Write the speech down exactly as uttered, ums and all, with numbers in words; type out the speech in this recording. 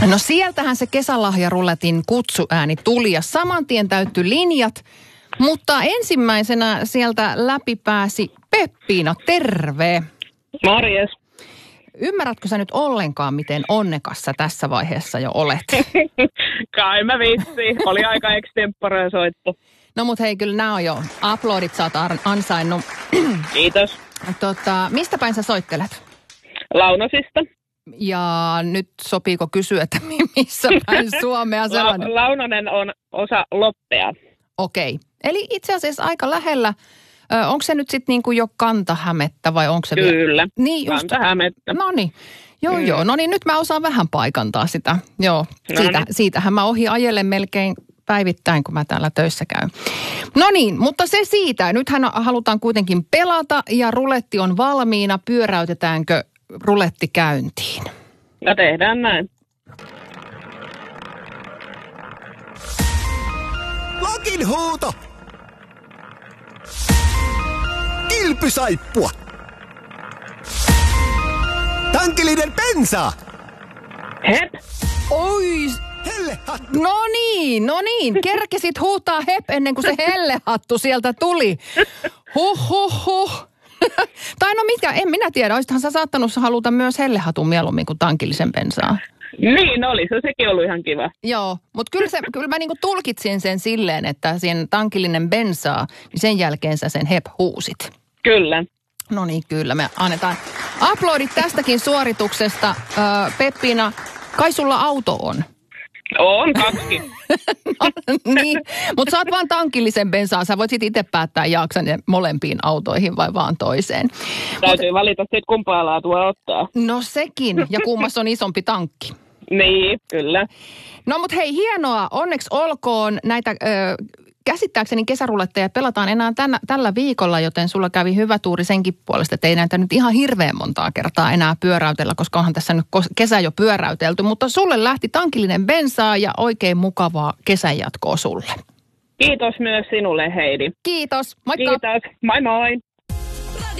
No sieltähän se kesälahjaruletin kutsuääni tuli ja saman tien täyttyi linjat, mutta ensimmäisenä sieltä läpi pääsi Peppiina, terve. Morjes. Ymmärrätkö sä nyt ollenkaan, miten onnekas sä tässä vaiheessa jo olet? Kai mä vitsi. Oli aika extemporea soitto. No mut hei, kyllä nää on jo. Aplodit sä oot ansainnut. Kiitos. Tota, mistä päin sä soittelet? Launosista. Ja nyt sopiiko kysyä, että missä päin Suomea sellainen? La- Launonen on osa Loppea. Okei. Eli itse asiassa aika lähellä. Ö, onko se nyt sitten niinku jo Kanta-Hämettä vai onko se Kyllä, vielä? Niin, just... Kanta-Hämettä. No niin. Joo, mm. joo. No niin, nyt mä osaan vähän paikantaa sitä. Joo, Noniin. siitä, siitähän mä ohi ajelen melkein päivittäin, kun mä täällä töissä käyn. No niin, mutta se siitä. Nythän halutaan kuitenkin pelata ja ruletti on valmiina. Pyöräytetäänkö ruletti käyntiin? No tehdään näin. Lokin huuto! Kilpysaippua! Tankillinen bensaa! Hep! Oi! Hellehattu! No niin, no niin. Kerkesit huutaa hep ennen kuin se hellehattu sieltä tuli. Huh, huh, huh. Tai no mitkä, en minä tiedä. Olisithan sä saattanut haluta myös hellehatun mieluummin kuin tankillisen bensaa. Niin oli, se sekin ollut ihan kiva. Joo, mutta kyllä, se, kyllä mä niinku tulkitsin sen silleen, että sen tankillinen bensaa, niin sen jälkeen sä sen hep huusit. Kyllä. No niin, kyllä. Me annetaan aplodit tästäkin suorituksesta. Öö, Peppiina, kai sulla auto on? On kaksi. No, niin, mutta saat vaan tankillisen bensaa. Sä voit sitten itse päättää, jaaksan ne molempiin autoihin vai vaan toiseen. Täytyy Mut, valita sitten kumpaa laatua ottaa. No sekin, ja kummassa on isompi tankki. Niin, kyllä. No mut hei, hienoa. Onneksi olkoon näitä... Ö, käsittääkseni kesäruletteja pelataan enää tänä, tällä viikolla, joten sulla kävi hyvä tuuri senkin puolesta, että ei näitä nyt ihan hirveän montaa kertaa enää pyöräytellä, koska onhan tässä nyt kesä jo pyöräytelty. Mutta sulle lähti tankillinen bensaa ja oikein mukavaa kesän jatkoa sulle. Kiitos myös sinulle, Heidi. Kiitos. Moikka. Kiitos. Moi moi.